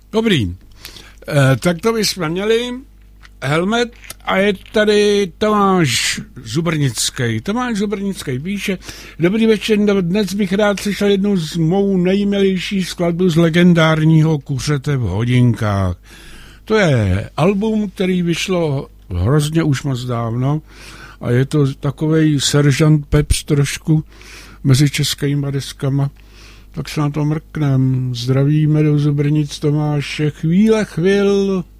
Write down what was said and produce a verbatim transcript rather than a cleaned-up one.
Dobrý. E, tak to bychom měli Helmet a je tady Tomáš Zubrnický. Tomáš Zubrnický píše: Dobrý večer, dnes bych rád slyšel jednu z mou nejmilejší skladbu z legendárního Kuřete v hodinkách. To je album, který vyšlo hrozně už moc dávno a je to takovej seržant Peps trošku mezi českýma deskama. Tak se na to mrknem. Zdravíme do Zubrnic Tomáše. Chvíle chvil.